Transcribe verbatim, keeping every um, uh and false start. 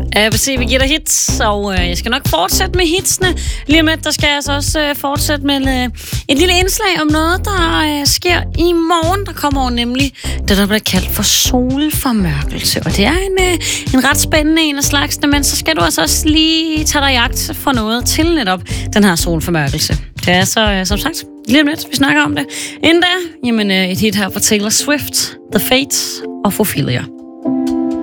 Jeg vil se, vi giver dig hits, og øh, jeg skal nok fortsætte med hitsene. Lige om lidt, der skal jeg så også øh, fortsætte med øh, et lille indslag om noget, der øh, sker i morgen. Der kommer over nemlig det, der bliver kaldt for solformørkelse. Og det er en, øh, en ret spændende en af slagsene, men så skal du altså også lige tage dig jagt for noget til netop den her solformørkelse. Det er så, øh, som sagt, lige om lidt, vi snakker om det. Inden da, jamen, øh, et hit her fra Taylor Swift, The Fate of Ophelia.